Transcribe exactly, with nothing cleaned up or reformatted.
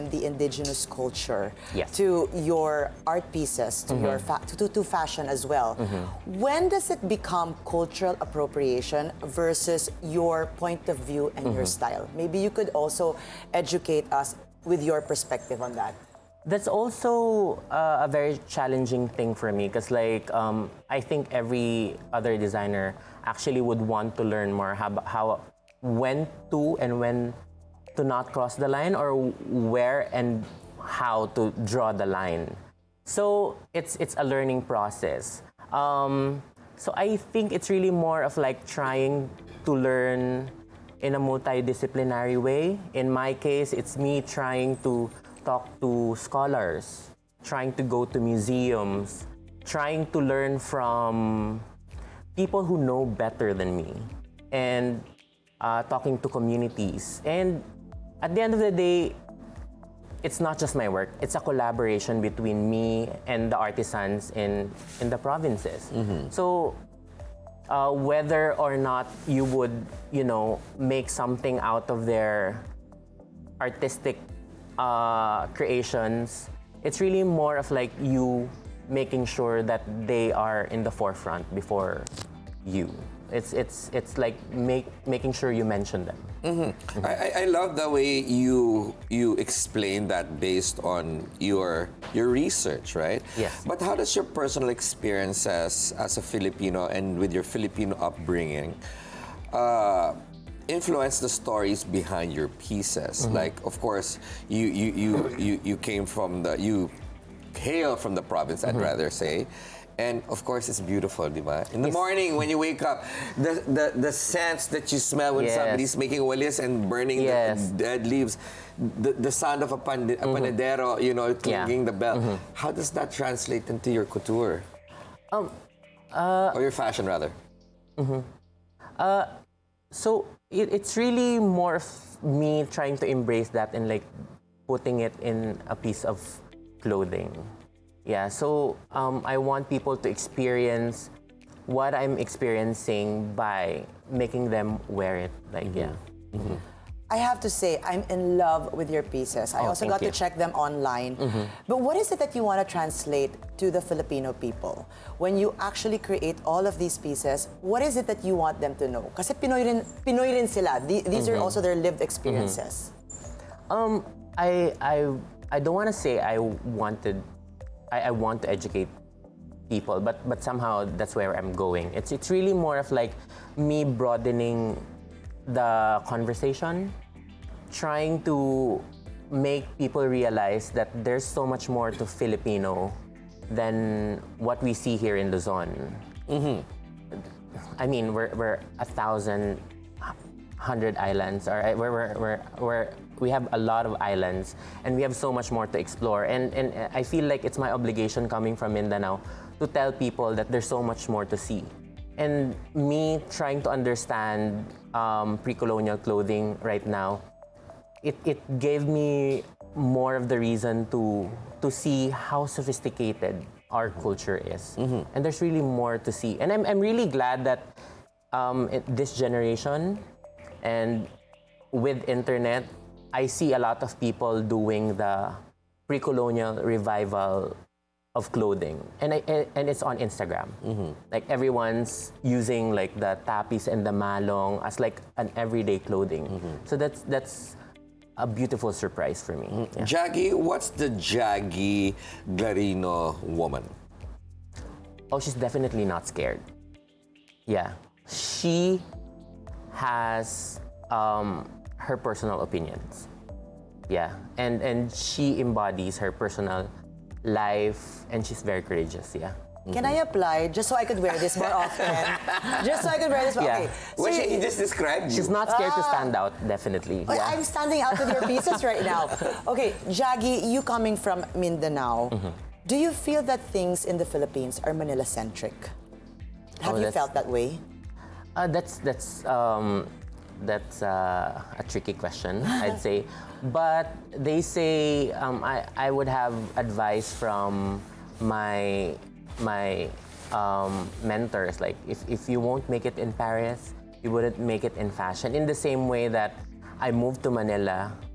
bring the indigenous culture Yes. to your art pieces, to your fa- to, to fashion as well. When does it become cultural appropriation versus your point of view and your style? Maybe you could also educate us with your perspective on that. That's also uh, a very challenging thing for me because, like, um, I think every other designer actually would want to learn more how, how when to and when to not cross the line, or where and how to draw the line. So it's it's a learning process. Um, so I think it's really more of like trying to learn in a multidisciplinary way. In my case, it's me trying to talk to scholars, trying to go to museums, trying to learn from people who know better than me, and uh, talking to communities. And at the end of the day, it's not just my work, it's a collaboration between me and the artisans in, in the provinces. So uh, whether or not you would, you know, make something out of their artistic uh, creations, it's really more of like you making sure that they are in the forefront before you. It's it's it's like make, making sure you mention them. Mm-hmm. I, I love the way you you explain that based on your your research, right? Yes. But how does your personal experiences as a Filipino and with your Filipino upbringing uh, influence the stories behind your pieces? Mm-hmm. Like, of course, you you, you you you came from the you hail from the province, I'd mm-hmm. rather say. And of course, it's beautiful, di ba? In the Yes. morning, when you wake up, the the, the scents that you smell when Yes. somebody's making walis and burning Yes. the dead leaves, the, the sound of a, pand- a Mm-hmm. panadero, you know, clanging Yeah. the bell. Mm-hmm. How does that translate into your couture? Um, uh, or your fashion, rather? Mm-hmm. Uh, so it, it's really more of me trying to embrace that and like putting it in a piece of clothing. Yeah, so um, I want people to experience what I'm experiencing by making them wear it. Like, mm-hmm. yeah. Mm-hmm. I have to say, I'm in love with your pieces. I Oh, also thank got you. to check them online. Mm-hmm. But what is it that you want to translate to the Filipino people? When you actually create all of these pieces, what is it that you want them to know? Kasi Pinoy rin, Pinoy rin sila. The- These Mm-hmm. are also their lived experiences. Mm-hmm. Um, I, I, I don't want to say I wanted, I, I want to educate people, but but somehow that's where I'm going. It's it's really more of like me broadening the conversation, trying to make people realize that there's so much more to Filipino than what we see here in Luzon. Mm-hmm. I mean, we're we're a thousand, hundred islands, or we're we're we're, we're we have a lot of islands, and we have so much more to explore. And and I feel like it's my obligation coming from Mindanao to tell people that there's so much more to see. And me trying to understand um, pre-colonial clothing right now, it, it gave me more of the reason to to see how sophisticated our culture is. Mm-hmm. And there's really more to see. And I'm, I'm really glad that um, it, this generation and with internet, I see a lot of people doing the pre-colonial revival of clothing, and I, and it's on Instagram. Mm-hmm. Like everyone's using like the tapis and the malong as like an everyday clothing. Mm-hmm. So that's that's a beautiful surprise for me. Mm-hmm. Yeah. Jaggy, what's the Jaggy Glarino woman? Oh, she's definitely not scared. Yeah, she has um, her personal opinions. Yeah, and and she embodies her personal life, and she's very courageous. Yeah. Can I apply just so I could wear this more often? Just so I could wear this more. Yeah. Okay. So Well, you- she just described you. She's not scared to stand out, definitely. Oh, Yeah. I'm standing out with your pieces right now. Okay, Jaggy, you coming from Mindanao, Mm-hmm. do you feel that things in the Philippines are Manila-centric? Have Oh, you that's- felt that way? Uh, that's that's um, that's uh, a tricky question, I'd say. But they say um, I I would have advice from my my um, mentors, like if if you won't make it in Paris, you wouldn't make it in fashion. In the same way that I moved to Manila